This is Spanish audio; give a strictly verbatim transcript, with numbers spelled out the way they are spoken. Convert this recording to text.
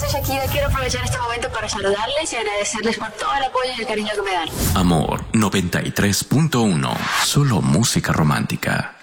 soy Shakira. Quiero aprovechar este momento para saludarles y agradecerles por todo el apoyo y el cariño que me dan. Amor noventa y tres punto uno. Solo música romántica.